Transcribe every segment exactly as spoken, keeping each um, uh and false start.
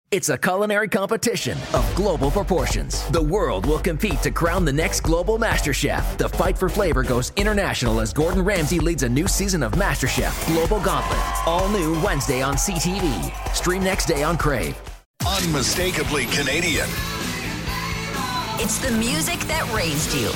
It's a culinary competition of global proportions. The world will compete to crown the next global Master Chef. The fight for flavor goes international as Gordon Ramsay leads a new season of MasterChef Global Gauntlet. All new Wednesday on C T V. Stream next day on Crave. Unmistakably Canadian. It's the music that raised you.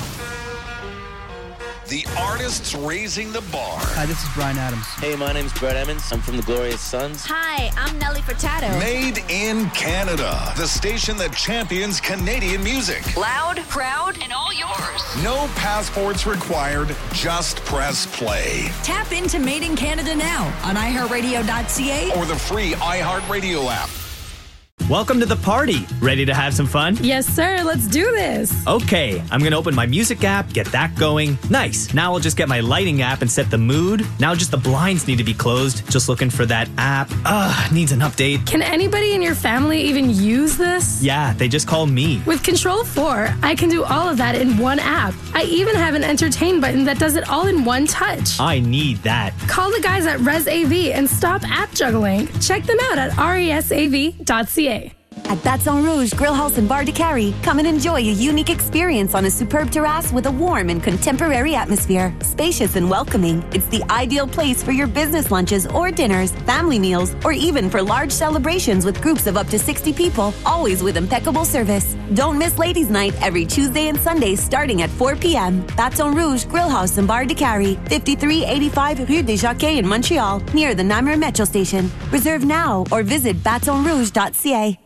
The artists raising the bar. Hi, this is Bryan Adams. Hey, my name's Brett Emmons. I'm from the Glorious Sons. Hi, I'm Nelly Furtado. Made in Canada. The station that champions Canadian music. Loud, proud, and all yours. No passports required. Just press play. Tap into Made in Canada now on i heart radio dot c a or the free iHeartRadio app. Welcome to the party. Ready to have some fun? Yes, sir. Let's do this. Okay, I'm going to open my music app, get that going. Nice. Now I'll just get my lighting app and set the mood. Now just the blinds need to be closed. Just looking for that app. Ugh, needs an update. Can anybody in your family even use this? Yeah, they just call me. With Control four, I can do all of that in one app. I even have an entertain button that does it all in one touch. I need that. Call the guys at ResAV and stop app juggling. Check them out at resav dot c a. At Baton Rouge Grill House and Bar de Carrie, come and enjoy a unique experience on a superb terrace with a warm and contemporary atmosphere. Spacious and welcoming, it's the ideal place for your business lunches or dinners, family meals, or even for large celebrations with groups of up to sixty people, always with impeccable service. Don't miss Ladies' Night every Tuesday and Sunday starting at four p.m. Baton Rouge Grill House and Bar de Carrie, fifty-three eighty-five Rue des Jacquets in Montreal, near the Namur Metro Station. Reserve now or visit baton rouge dot c a.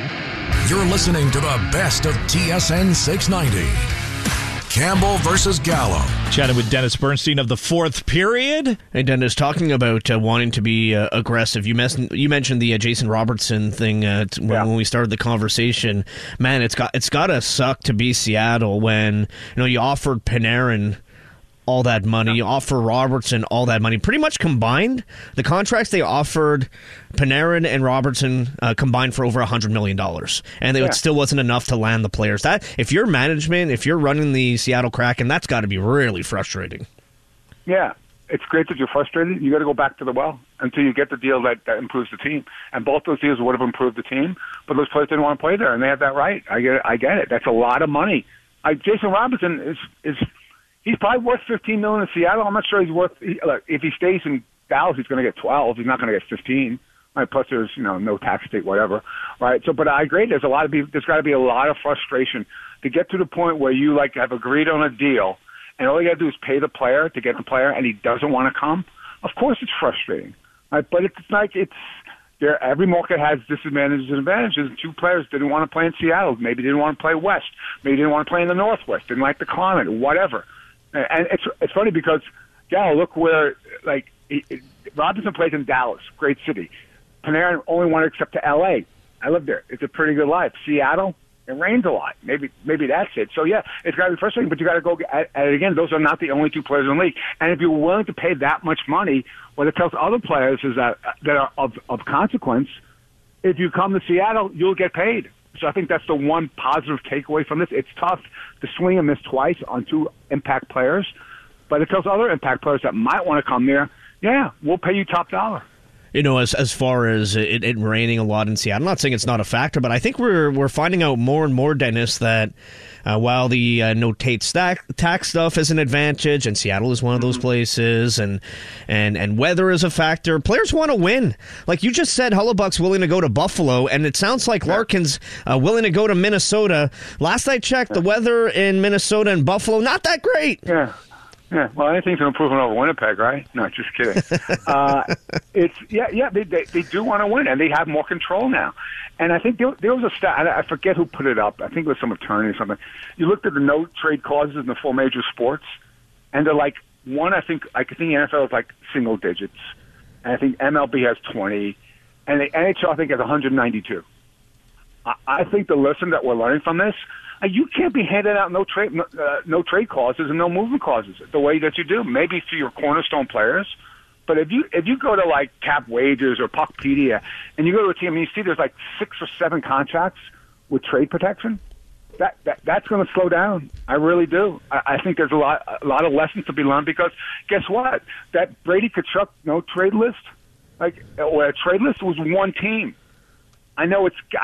You're listening to the best of T S N six ninety. Campbell versus Gallo. Chatting with Dennis Bernstein of the fourth period. Hey, Dennis, talking about uh, wanting to be uh, aggressive, you, mes- you mentioned the uh, Jason Robertson thing uh, t- yeah. when we started the conversation. Man, it's got it's got to suck to be Seattle when you know you offered Panarin all that money, you offer Robertson all that money. Pretty much combined, the contracts they offered Panarin and Robertson uh, combined for over one hundred million dollars. And yeah. it still wasn't enough to land the players. That If you're management, if you're running the Seattle Kraken, that's got to be really frustrating. Yeah, it's great that you're frustrated. You got to go back to the well until you get the deal that, that improves the team. And both those deals would have improved the team, but those players didn't want to play there, and they have that right. I get it. I get it. That's a lot of money. I, Jason Robertson is is... He's probably worth fifteen million dollars in Seattle. I'm not sure he's worth. He, look, if he stays in Dallas, he's going to get twelve. He's not going to get fifteen. Right? Plus, there's you know no tax state, whatever. Right? So, but I agree. There's a lot of people. There's got to be a lot of frustration to get to the point where you like have agreed on a deal, and all you got to do is pay the player to get the player, and he doesn't want to come. Of course, it's frustrating. Right? But it's like it's there. Every market has disadvantages and advantages. Two players didn't want to play in Seattle. Maybe didn't want to play West. Maybe didn't want to play in the Northwest. Didn't like the climate. Whatever. And it's it's funny because, yeah, look where, like, he, Robinson plays in Dallas, great city. Panarin only wanted to accept to L A. I live there. It's a pretty good life. Seattle, it rains a lot. Maybe maybe that's it. So, yeah, it's got to be frustrating, but you got to go at, at it again. Those are not the only two players in the league. And if you're willing to pay that much money, what it tells other players is that, that are of, of consequence, if you come to Seattle, you'll get paid. So I think that's the one positive takeaway from this. It's tough to swing and miss twice on two impact players, but it tells other impact players that might want to come there, yeah, we'll pay you top dollar. You know, as as far as it, it raining a lot in Seattle, I'm not saying it's not a factor, but I think we're we're finding out more and more, Dennis, that uh, while the uh, no Tate stack, tax stuff is an advantage, and Seattle is one of those places, and and and weather is a factor, players want to win. Like you just said, Hellebuyck's willing to go to Buffalo, and it sounds like Larkin's uh, willing to go to Minnesota. Last I checked, the weather in Minnesota and Buffalo, not that great. Yeah. Yeah, well, anything's an improvement over Winnipeg, right? No, just kidding. uh, it's yeah, yeah. They, they they do want to win, and they have more control now. And I think there, there was a stat. I forget who put it up. I think it was some attorney or something. You looked at the no trade clauses in the four major sports, and they're like one. I think I think the N F L is like single digits, and I think M L B has twenty, and the N H L I think has one hundred ninety-two. I, I think the lesson that we're learning from this. You can't be handing out no trade, no, uh, no trade clauses and no movement clauses the way that you do. Maybe for your cornerstone players, but if you if you go to like Cap Wages or Puckpedia and you go to a team and you see there's like six or seven contracts with trade protection, that, that that's going to slow down. I really do. I, I think there's a lot a lot of lessons to be learned because guess what? That Brady Tkachuk no trade list, like or a trade list was one team. I know it's.